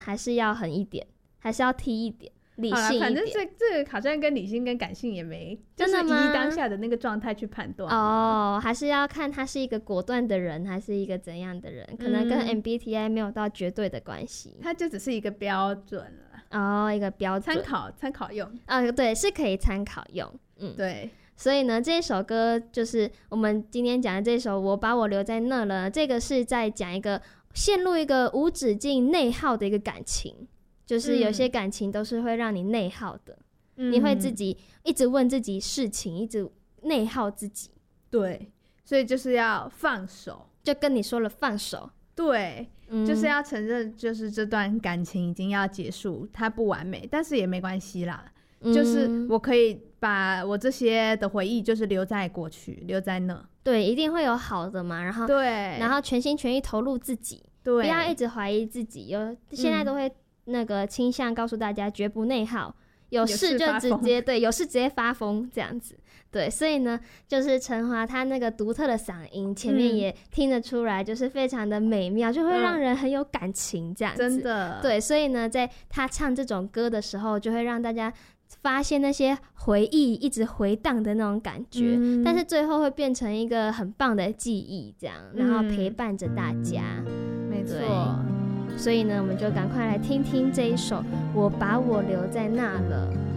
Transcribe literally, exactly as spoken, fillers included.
还是要狠一点，还是要踢一点，理性一点。 反正这这个好像跟理性跟感性也没， 真的吗？ 就是以当下的那个状态去判断哦，还是要看他是一个果断的人，还是一个怎样的人，可能跟 M B T I 没有到绝对的关系， 它就只是一个标准了。 哦，一个标准， 参考参考用啊、呃，对，是可以参考用，嗯， 对。 所以呢，这一首歌就是我们今天讲的这首《我把我留在那了》，这个是在讲一个陷入一个无止境内耗的一个感情，就是有些感情都是会让你内耗的，嗯、你会自己一直问自己事情，一直内耗自己。 对，所以就是要放手， 就跟你说了放手。 对。嗯、就是要承认，就是这段感情已经要结束，它不完美，但是也没关系啦、嗯。就是我可以把我这些的回忆，就是留在过去，留在那。 对，一定会有好的嘛。然后， 对， 然后全心全意投入自己， 对， 不要一直怀疑自己。有现在都会那个倾向告诉大家，绝不内耗。有事就直接对，有事直接发疯这样子，对，所以呢，就是陈华他那个独特的嗓音，前面也听得出来，就是非常的美妙，就会让人很有感情这样子， 真的， 对，所以呢，在他唱这种歌的时候，就会让大家发现那些回忆一直回荡的那种感觉、嗯，但是最后会变成一个很棒的记忆，这样，然后陪伴着大家， 嗯、没错。 所以呢，我们就赶快来听听这一首《我把我留在那了》。